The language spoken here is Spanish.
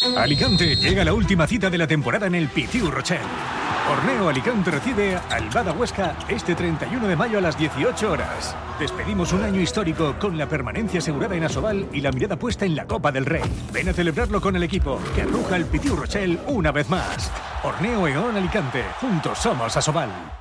Alicante, llega la última cita de la temporada en el Pitiu Rochelle. Horneo Alicante recibe al Bada Huesca este 31 de mayo a las 18 horas. Despedimos un año histórico con la permanencia asegurada en Asobal y la mirada puesta en la Copa del Rey. Ven a celebrarlo con el equipo que arruja el Pitiu Rochelle una vez más. Horneo Eón Alicante, juntos somos Asobal.